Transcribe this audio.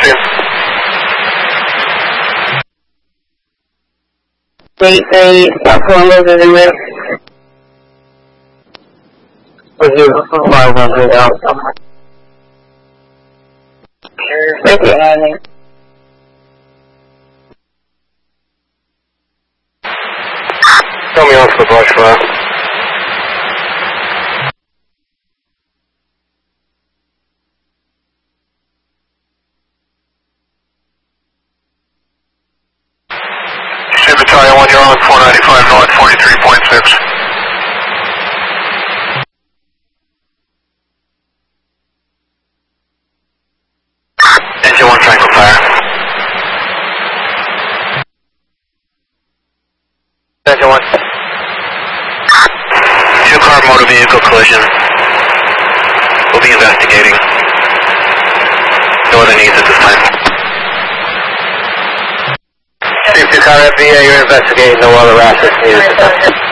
scene. They Columbus is in there. Was you 500 out? Right there, I think. Tell me off the brush fire. Battalion 1, you're on 495 north, 43.6. Engine 1 Tango fire. Engine 1. 2-car motor vehicle collision. We'll be investigating. No other needs at this time. 2-car FBA, you're investigating, no other assets needed.